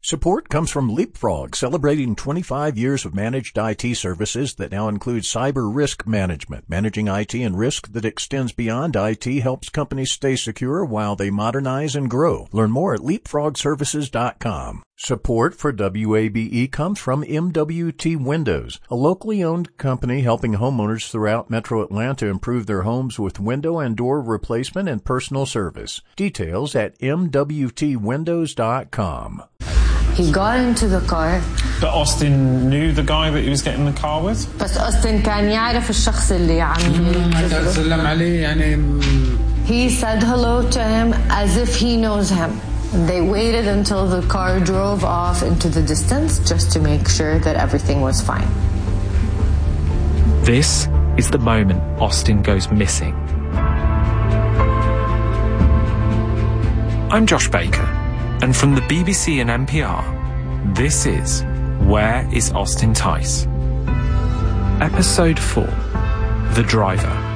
Support comes from Leapfrog, celebrating 25 years of managed IT services that now include cyber risk management. Managing IT and risk that extends beyond IT helps companies stay secure while they modernize and grow. Learn more at leapfrogservices.com. Support for WABE comes from MWT Windows, a locally owned company helping homeowners throughout Metro Atlanta improve their homes with window and door replacement and personal service. Details at MWTWindows.com. He got into the car. But Austin knew the guy that he was getting in the car with? بس أوستن كان يعرف الشخص اللي عم يتسلم عليه يعني. He said hello to him as if he knows him. They waited until the car drove off into the distance just to make sure that everything was fine. This is the moment Austin goes missing. I'm Josh Baker, and from the BBC and NPR, this is Where is Austin Tice? Episode 4, The Driver.